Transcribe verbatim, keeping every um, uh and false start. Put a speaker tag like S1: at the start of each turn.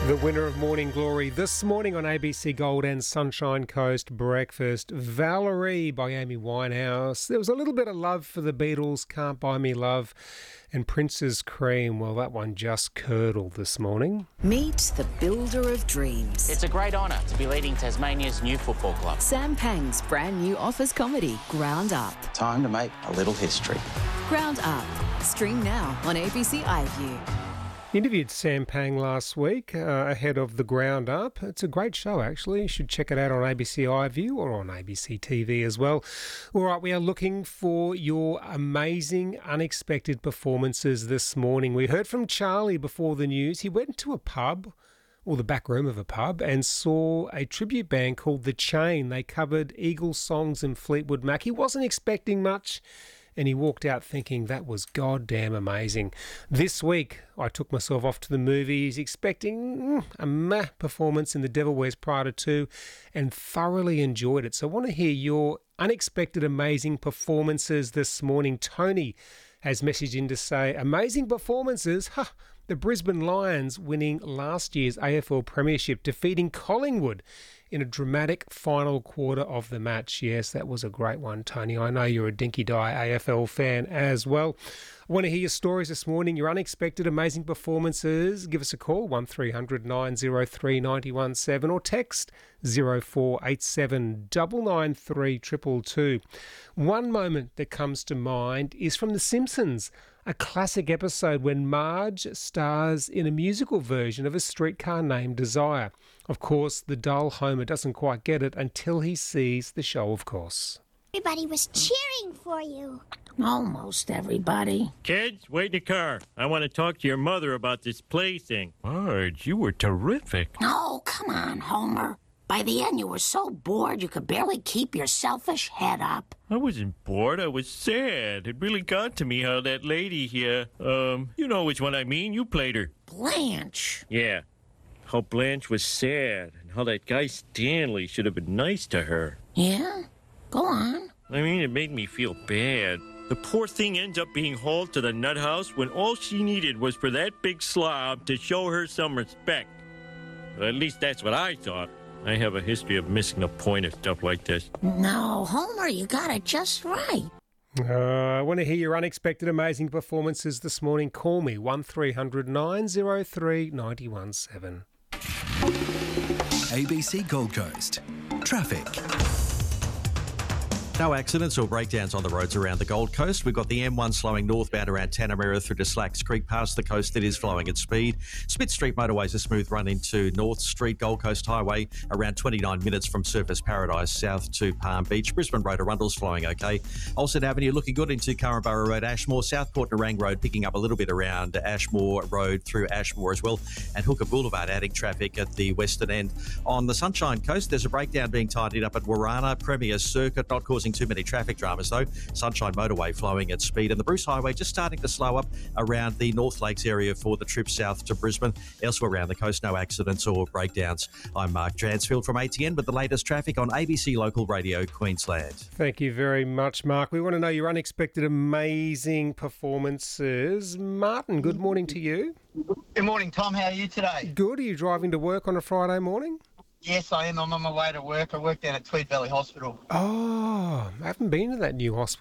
S1: The winner of Morning Glory this morning on A B C Gold and Sunshine Coast Breakfast, Valerie by Amy Winehouse. There was a little bit of love for the Beatles, Can't Buy Me Love, and Prince's Cream. Well, that one just curdled this morning.
S2: Meet the builder of dreams.
S3: It's a great honour to be leading Tasmania's new football club.
S2: Sam Pang's brand new office comedy, Ground Up.
S4: Time to make a little history.
S2: Ground Up. Stream now on A B C iView.
S1: Interviewed Sam Pang last week uh, ahead of The Ground Up. It's a great show, actually. You should check it out on A B C iView or on A B C T V as well. All right, we are looking for your amazing, unexpected performances this morning. We heard from Charlie before the news. He went to a pub, or the back room of a pub, and saw a tribute band called The Chain. They covered Eagles songs and Fleetwood Mac. He wasn't expecting much, and he walked out thinking that was goddamn amazing. This week, I took myself off to the movies expecting mm, a meh performance in The Devil Wears Prada two and thoroughly enjoyed it. So I want to hear your unexpected amazing performances this morning. Tony has messaged in to say, amazing performances, huh, the Brisbane Lions winning last year's A F L Premiership, defeating Collingwood in a dramatic final quarter of the match. Yes, that was a great one, Tony. I know you're a dinky die A F L fan as well. I want to hear your stories this morning, your unexpected amazing performances. Give us a call, one three hundred nine oh three nine one seven, or text zero four eight seven nine nine three two two two. One moment that comes to mind is from The Simpsons, a classic episode when Marge stars in a musical version of A Streetcar Named Desire. Of course, the dull Homer doesn't quite get it until he sees the show, of course.
S5: Everybody was cheering for you.
S6: Almost everybody.
S7: Kids, wait in the car. I want to talk to your mother about this play thing. Marge, you were terrific.
S6: Oh, come on, Homer. By the end, you were so bored you could barely keep your selfish head up.
S7: I wasn't bored. I was sad. It really got to me how that lady here, um, you know which one I mean. You played her.
S6: Blanche.
S7: Yeah. How Blanche was sad and how that guy Stanley should have been nice to her.
S6: Yeah? Go on.
S7: I mean, it made me feel bad. The poor thing ends up being hauled to the nut house when all she needed was for that big slob to show her some respect. Well, at least that's what I thought. I have a history of missing the point of stuff like this.
S6: No, Homer, you got it just right.
S1: Uh, I want to hear your unexpected amazing performances this morning. Call me, one three hundred nine oh three nine one seven.
S8: A B C Gold Coast. Traffic.
S9: No accidents or breakdowns on the roads around the Gold Coast. We've got the M one slowing northbound around Tanamera through to Slacks Creek past the coast. It is flowing at speed. Smith Street motorways a smooth run into North Street. Gold Coast Highway around twenty-nine minutes from Surfers Paradise south to Palm Beach. Brisbane Road Arundel's flowing okay. Olsen Avenue looking good into Curramborough Road, Ashmore. Southport Nerang Road picking up a little bit around Ashmore Road through Ashmore as well. And Hooker Boulevard adding traffic at the western end. On the Sunshine Coast, there's a breakdown being tidied up at Warana Premier Circuit, not causing too many traffic dramas though. Sunshine Motorway flowing at speed, and the Bruce Highway just starting to slow up around the North Lakes area for the trip south to Brisbane. Elsewhere around the coast, no accidents or breakdowns. I'm Mark Dransfield from A T N with the latest traffic on A B C Local Radio Queensland.
S1: Thank you very much, Mark. We want to know your unexpected amazing performances. Martin, good morning to you.
S10: Good morning, Tom. How are you today?
S1: Good. Are you driving to work on a Friday morning?
S10: Yes, I am. I'm on my way to work. I work down at Tweed Valley Hospital.
S1: Oh, I haven't been to that new hospital.